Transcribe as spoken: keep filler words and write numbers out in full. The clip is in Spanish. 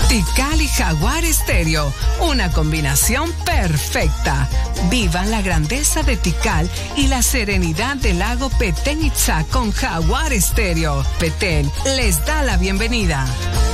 Tikal y Jaguar Estéreo, una combinación perfecta. Vivan la grandeza de Tikal y la serenidad del lago Petén Itzá con Jaguar Estéreo. Petén les da la bienvenida.